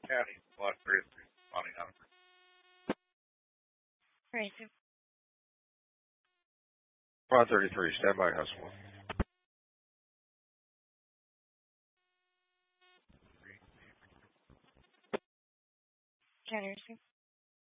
County, Block 33, responding on. Right. 533, stand by, Constable. County receive.